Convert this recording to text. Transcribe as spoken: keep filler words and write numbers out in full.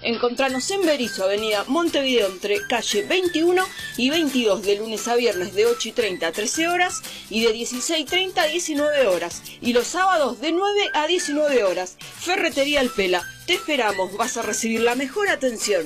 Encontranos en Berisso, avenida Montevideo, entre calle veintiuno y veintidós, de lunes a viernes de ocho y treinta a trece horas y de dieciséis y treinta a diecinueve horas. Y los sábados de nueve a diecinueve horas. Ferretería El Pela. Te esperamos, vas a recibir la mejor atención.